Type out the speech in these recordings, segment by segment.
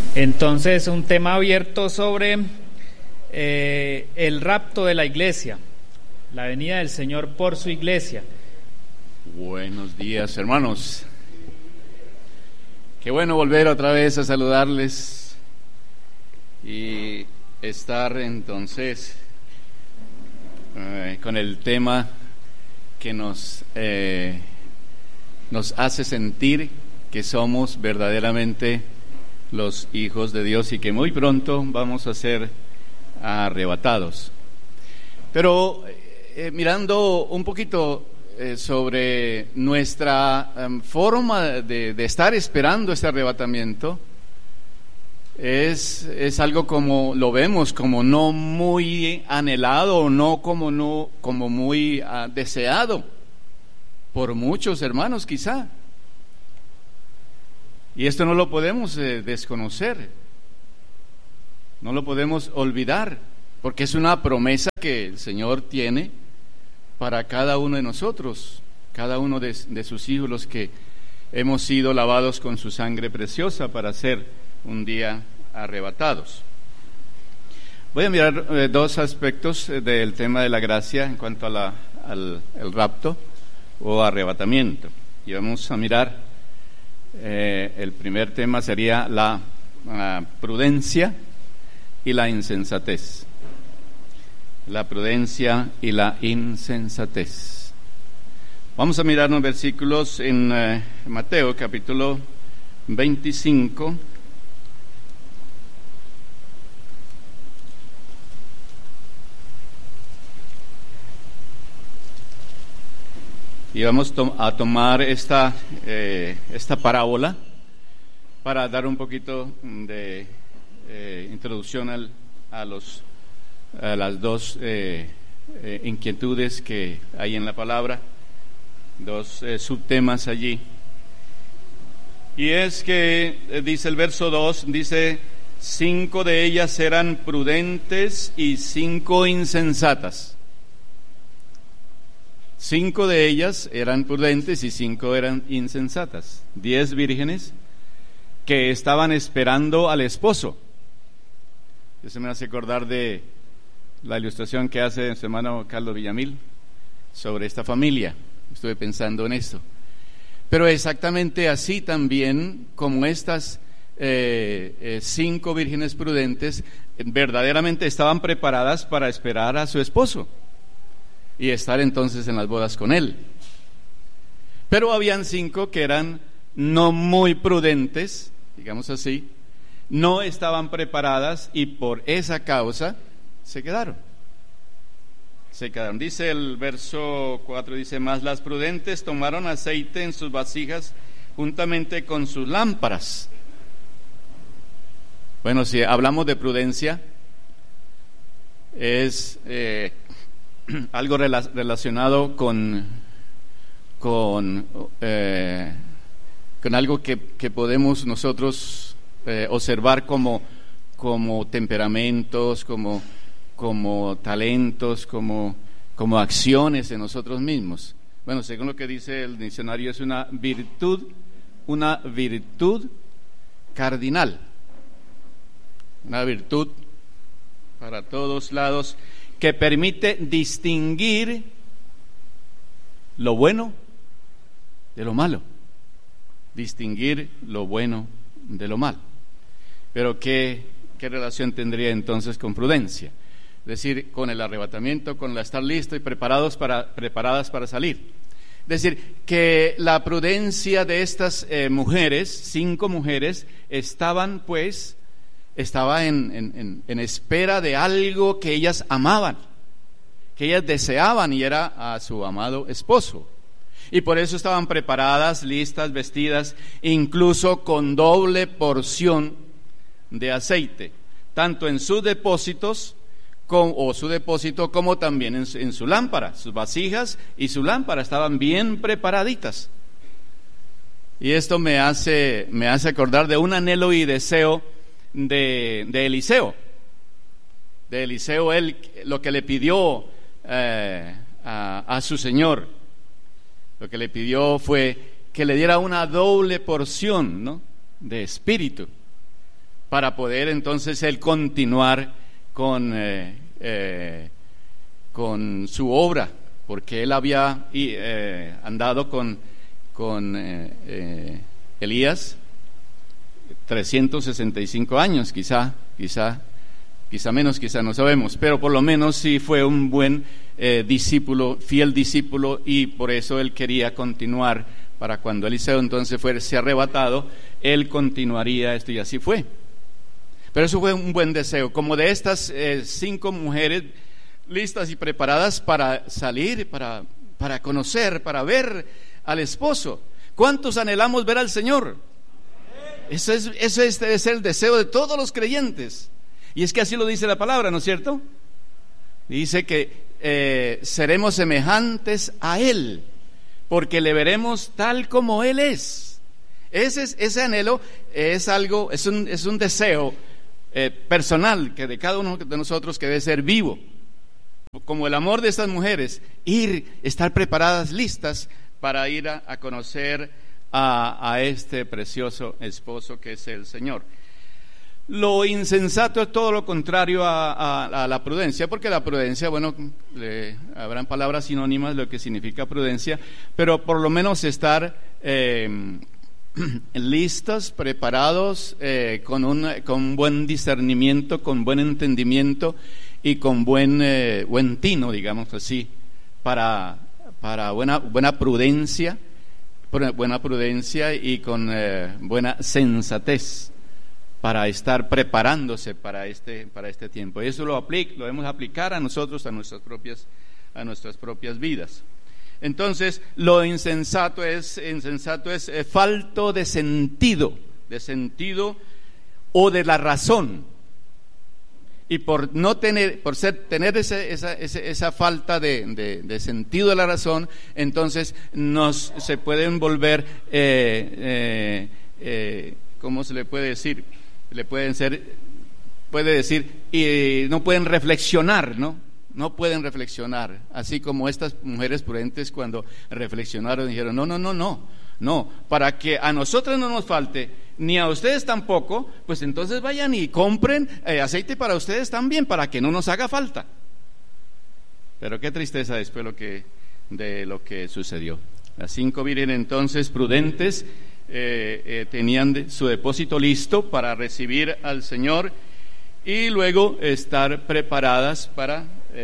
Entonces, un tema abierto sobre el rapto de la iglesia, la venida del Señor por su iglesia. Buenos días, hermanos. Qué bueno volver otra vez a saludarles y estar entonces con el tema que nos hace sentir que somos verdaderamente los hijos de Dios y que muy pronto vamos a ser arrebatados. Pero mirando un poquito sobre nuestra forma de estar esperando este arrebatamiento, es algo como lo vemos como no muy anhelado o no como muy deseado por muchos hermanos quizá. Y esto no lo podemos desconocer, no lo podemos olvidar, porque es una promesa que el Señor tiene para cada uno de nosotros, cada uno de sus hijos, los que hemos sido lavados con su sangre preciosa para ser un día arrebatados. Voy a mirar dos aspectos del tema de la gracia en cuanto a el rapto o arrebatamiento. Y vamos a mirar, el primer tema sería la prudencia y la insensatez. La prudencia y la insensatez. Vamos a mirar unos versículos en Mateo capítulo 25. Y vamos a tomar esta parábola para dar un poquito de introducción a las dos inquietudes que hay en la palabra, dos subtemas allí. Y es que dice el verso 2, dice: 5 de ellas eran prudentes y 5 insensatas. 5 de ellas eran prudentes y 5 eran insensatas. 10 vírgenes que estaban esperando al esposo. Eso me hace acordar de la ilustración que hace su hermano Carlos Villamil sobre esta familia. Estuve pensando en esto. Pero exactamente así también como estas 5 vírgenes prudentes verdaderamente estaban preparadas para esperar a su esposo y estar entonces en las bodas con él. Pero habían 5 que eran no muy prudentes, digamos así, no estaban preparadas y por esa causa se quedaron. Dice el verso 4, dice: mas las prudentes tomaron aceite en sus vasijas juntamente con sus lámparas. Bueno, si hablamos de prudencia, es algo relacionado con algo que podemos nosotros observar como temperamentos, como talentos, como acciones en nosotros mismos. Bueno, según lo que dice el diccionario, es una virtud cardinal, una virtud para todos lados, que permite distinguir lo bueno de lo malo. Distinguir lo bueno de lo malo. Pero ¿qué relación tendría entonces con prudencia? Es decir, con el arrebatamiento, con el estar listo y preparadas para salir. Es decir, que la prudencia de estas mujeres, 5 mujeres, estaba en espera de algo que ellas amaban, que ellas deseaban, y era a su amado esposo. Y por eso estaban preparadas, listas, vestidas, incluso con doble porción de aceite, tanto en sus depósitos su depósito, como también en su lámpara. Sus vasijas y su lámpara estaban bien preparaditas. Y esto me hace acordar de un anhelo y deseo de Eliseo. De Eliseo, él lo que le pidió a su Señor, lo que le pidió fue que le diera una doble porción, ¿no?, de espíritu. para poder entonces él continuar con su obra, porque él había andado con Elías 365 años, quizá menos, quizá no sabemos, pero por lo menos sí fue un buen discípulo, fiel discípulo, y por eso él quería continuar, para cuando Eliseo entonces fuese arrebatado, él continuaría esto, y así fue. Pero eso fue un buen deseo, como de estas 5 mujeres listas y preparadas para salir, para conocer, para ver al esposo. ¿Cuántos anhelamos ver al Señor? Eso debe ser el deseo de todos los creyentes. Y es que así lo dice la palabra, ¿no es cierto? Dice que seremos semejantes a Él, porque le veremos tal como Él es. Ese anhelo es un deseo personal que de cada uno de nosotros, que debe ser vivo, como el amor de estas mujeres, estar preparadas, listas para ir a conocer a este precioso esposo que es el Señor. Lo insensato es todo lo contrario a la prudencia, porque la prudencia, bueno, habrán palabras sinónimas de lo que significa prudencia, pero por lo menos estar listos, preparados, con buen discernimiento, con buen entendimiento y con buen tino, digamos así, para buena prudencia y con buena sensatez, para estar preparándose para este tiempo. Y eso lo debemos aplicar a nosotros, a nuestras propias vidas. Entonces, lo insensato es falto de sentido o de la razón. Y por tener esa falta de sentido de la razón, entonces se pueden volver, ¿cómo se le puede decir? Puede decir, y no pueden reflexionar, no pueden reflexionar, así como estas mujeres prudentes cuando reflexionaron dijeron, no, para que a nosotros no nos falte, ni a ustedes tampoco, pues entonces vayan y compren aceite para ustedes también, para que no nos haga falta. Pero qué tristeza después de lo que sucedió. Las 5 vírgenes entonces prudentes tenían su depósito listo para recibir al Señor y luego estar preparadas para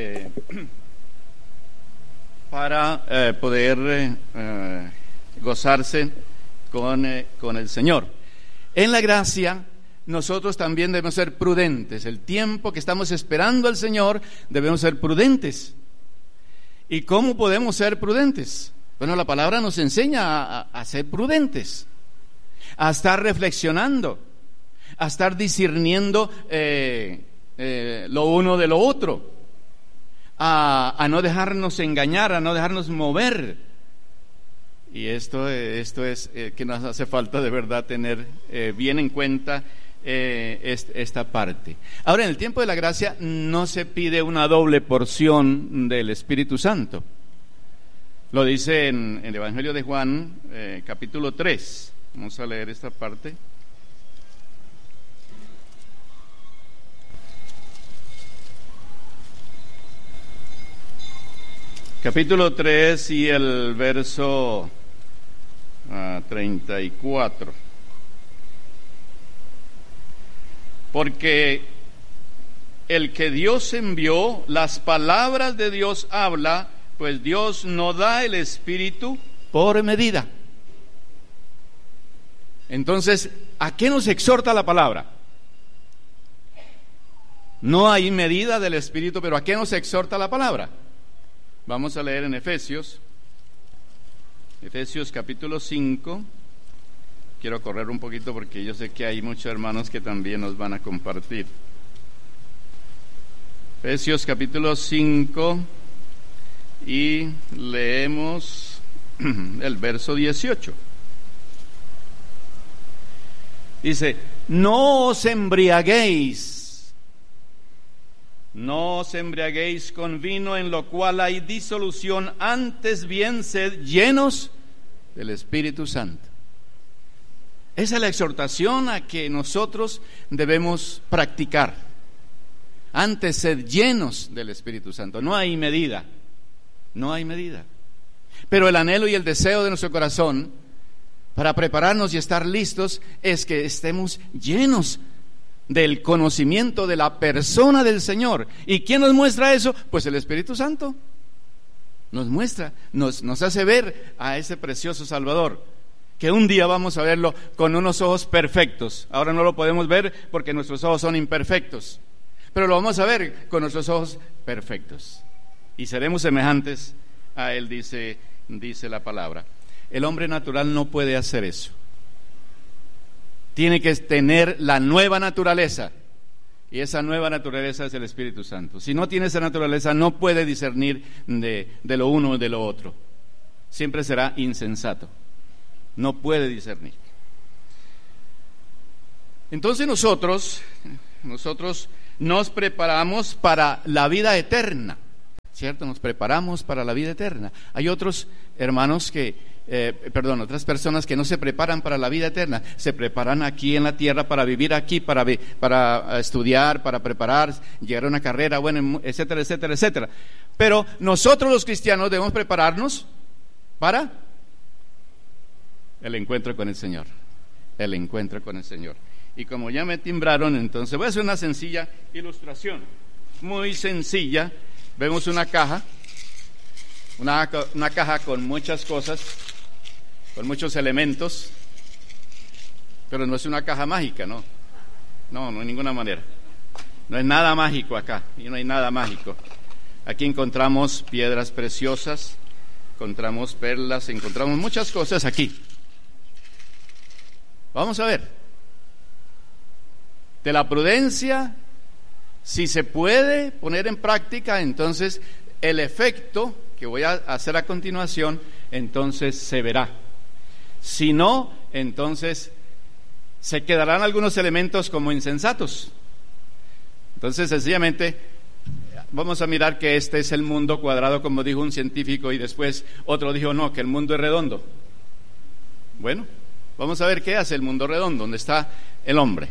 poder gozarse con el Señor. En la gracia, nosotros también debemos ser prudentes. El tiempo que estamos esperando al Señor, debemos ser prudentes. ¿Y cómo podemos ser prudentes? Bueno, la palabra nos enseña a ser prudentes, a estar reflexionando, a estar discerniendo lo uno de lo otro, a no dejarnos engañar, a no dejarnos mover. Y esto es que nos hace falta de verdad tener bien en cuenta esta parte. Ahora, en el tiempo de la gracia no se pide una doble porción del Espíritu Santo. Lo dice en el Evangelio de Juan, capítulo 3. Vamos a leer esta parte. Capítulo 3 y el verso 34. Porque el que Dios envió, las palabras de Dios habla, pues Dios no da el Espíritu por medida. Entonces, ¿a qué nos exhorta la palabra? No hay medida del Espíritu, pero ¿a qué nos exhorta la palabra? Vamos a leer en Efesios capítulo 5. Quiero correr un poquito porque yo sé que hay muchos hermanos que también nos van a compartir. Efesios capítulo 5 y leemos el verso 18. Dice, no os embriaguéis con vino en lo cual hay disolución, antes bien sed llenos del Espíritu Santo. Esa es la exhortación a que nosotros debemos practicar. Antes, ser llenos del Espíritu Santo. No hay medida. No hay medida. Pero el anhelo y el deseo de nuestro corazón para prepararnos y estar listos es que estemos llenos del conocimiento de la persona del Señor. ¿Y quién nos muestra eso? Pues el Espíritu Santo. Nos muestra, nos hace ver a ese precioso Salvador, que un día vamos a verlo con unos ojos perfectos. Ahora no lo podemos ver porque nuestros ojos son imperfectos, pero lo vamos a ver con nuestros ojos perfectos. Y seremos semejantes a Él, dice la palabra. El hombre natural no puede hacer eso. Tiene que tener la nueva naturaleza. Y esa nueva naturaleza es el Espíritu Santo. Si no tiene esa naturaleza, no puede discernir de lo uno y de lo otro. Siempre será insensato. No puede discernir. Entonces nosotros nos preparamos para la vida eterna, ¿cierto? Nos preparamos para la vida eterna. Hay otros hermanos otras personas que no se preparan para la vida eterna. Se preparan aquí en la tierra para vivir aquí, para estudiar, para preparar, llegar a una carrera, bueno, etcétera, etcétera, etcétera. Pero nosotros los cristianos debemos prepararnos para el encuentro con el Señor. El encuentro con el Señor. Y como ya me timbraron, entonces voy a hacer una sencilla ilustración. Muy sencilla. Vemos una caja. Una caja con muchas cosas, con muchos elementos, pero no es una caja mágica, ¿no? No, de ninguna manera. No es nada mágico acá, y no hay nada mágico. Aquí encontramos piedras preciosas, encontramos perlas, encontramos muchas cosas aquí. Vamos a ver. De la prudencia, si se puede poner en práctica, entonces el efecto que voy a hacer a continuación, entonces se verá. Si no, entonces se quedarán algunos elementos como insensatos. Entonces, sencillamente, vamos a mirar que este es el mundo cuadrado, como dijo un científico, y después otro dijo, no, que el mundo es redondo. Bueno, vamos a ver qué hace el mundo redondo, donde está el hombre.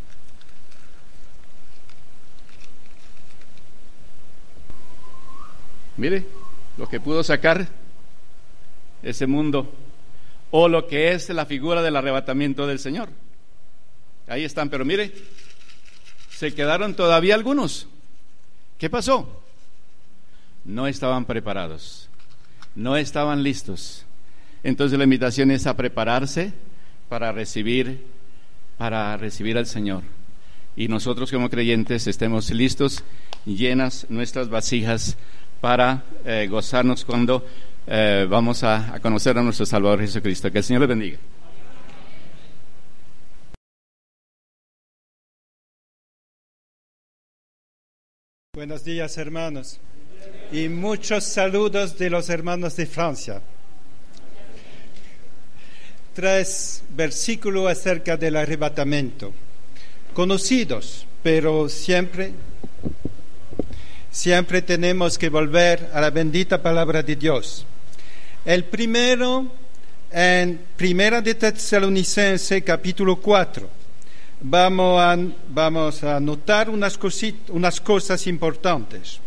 Mire lo que pudo sacar ese mundo, o lo que es la figura del arrebatamiento del Señor. Ahí están, pero mire, se quedaron todavía algunos. ¿Qué pasó? No estaban preparados, no estaban listos. Entonces la invitación es a prepararse para recibir al Señor. Y nosotros como creyentes estemos listos, llenas nuestras vasijas para gozarnos cuando vamos a conocer a nuestro Salvador Jesucristo. Que el Señor les bendiga. Buenos días, hermanos, y muchos saludos de los hermanos de Francia. 3 versículos acerca del arrebatamiento, conocidos, pero siempre tenemos que volver a la bendita palabra de Dios. El primero, en Primera de Tesalonicenses, capítulo 4, vamos a notar unas cosas importantes.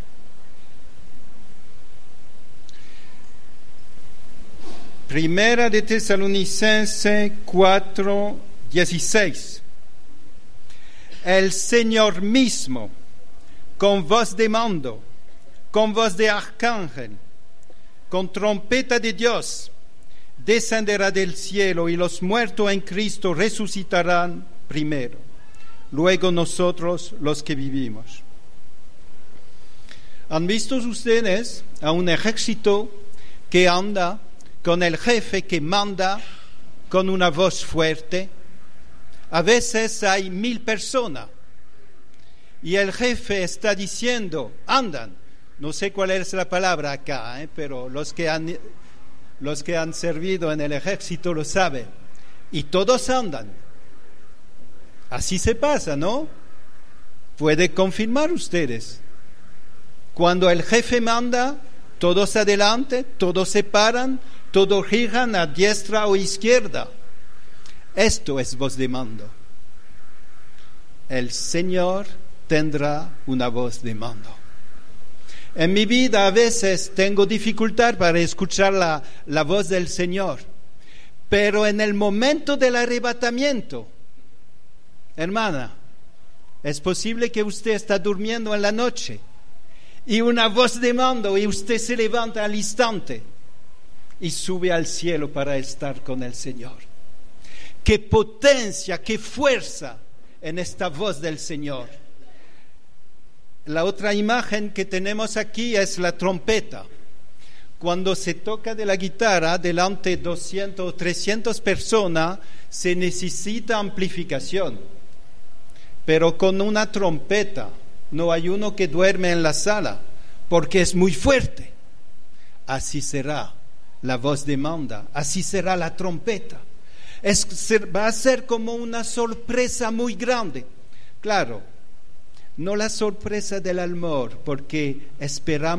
Primera de Tesalonicenses 4, 16. El Señor mismo, con voz de mando, con voz de arcángel, con trompeta de Dios, descenderá del cielo, y los muertos en Cristo resucitarán primero. Luego nosotros, los que vivimos. ¿Han visto ustedes a un ejército que anda con el jefe que manda con una voz fuerte? A veces hay 1000 personas y el jefe está diciendo, andan. No sé cuál es la palabra acá, pero los que han servido en el ejército lo saben. Y todos andan. Así se pasa, ¿no? Puede confirmar ustedes. Cuando el jefe manda, todos adelante, todos se paran, todos giran a diestra o izquierda. Esto es voz de mando. El Señor tendrá una voz de mando. En mi vida a veces tengo dificultad para escuchar la voz del Señor, pero en el momento del arrebatamiento, hermana, es posible que usted está durmiendo en la noche y una voz de mando y usted se levanta al instante y sube al cielo para estar con el Señor. Qué potencia, qué fuerza en esta voz del Señor. La otra imagen que tenemos aquí es la trompeta. Cuando se toca de la guitarra delante de 200 o 300 personas, se necesita amplificación. Pero con una trompeta no hay uno que duerme en la sala, porque es muy fuerte. Así será la voz de mando, así será la trompeta. Va a ser como una sorpresa muy grande. Claro, no la sorpresa del amor, porque esperamos